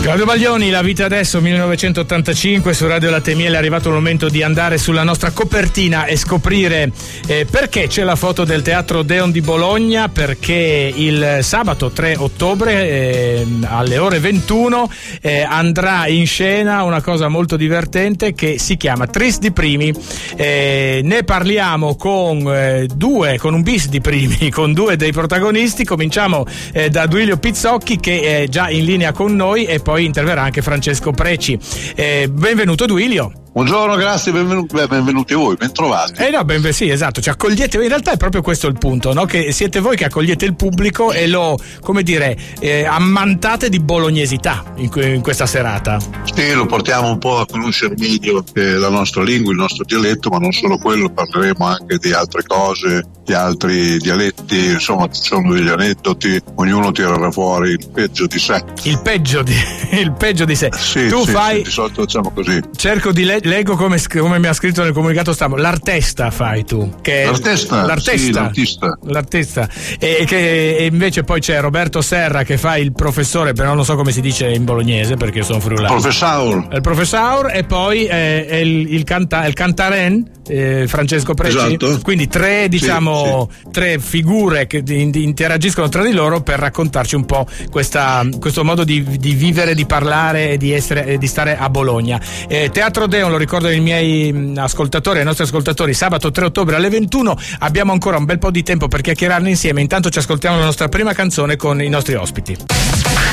Claudio Baglioni, La vita adesso, 1985, su Radio Latte e Miele. È arrivato il momento di andare sulla nostra copertina e scoprire perché c'è la foto del Teatro Odeon di Bologna, perché il sabato 3 ottobre alle ore 21 andrà in scena una cosa molto divertente che si chiama Tris di Primi. Ne parliamo con un bis di primi, con due dei protagonisti. Cominciamo da Duilio Pizzocchi, che è già in linea con noi, e poi interverrà anche Francesco Preci. Benvenuto Duilio. Buongiorno, grazie, benvenuti voi, bentrovati. Sì, esatto, ci accogliete, in realtà è proprio questo il punto, no? Che siete voi che accogliete il pubblico e lo, ammantate di bolognesità in questa serata. Sì, lo portiamo un po' a conoscere meglio la nostra lingua, il nostro dialetto, ma non solo quello, parleremo anche di altre cose, di altri dialetti, insomma ci sono degli aneddoti, ognuno tirerà fuori il peggio di sé. Il peggio di sé. Sì, tu fai, sì, di solito facciamo così. Cerco di leggo come mi ha scritto nel comunicato stampa, l'artesta fai tu. L'artista. E invece poi c'è Roberto Serra che fa il professore, però non so come si dice in bolognese perché sono friulano. Il professor, e poi il cantaren, Francesco Preci. Esatto. Quindi tre figure che interagiscono tra di loro per raccontarci un po' questo modo di vivere, di parlare e di stare a Bologna. Teatro Odeon, lo ricordo ai miei ascoltatori, ai nostri ascoltatori, sabato 3 ottobre alle 21. Abbiamo ancora un bel po' di tempo per chiacchierarne insieme. Intanto ci ascoltiamo la nostra prima canzone con i nostri ospiti.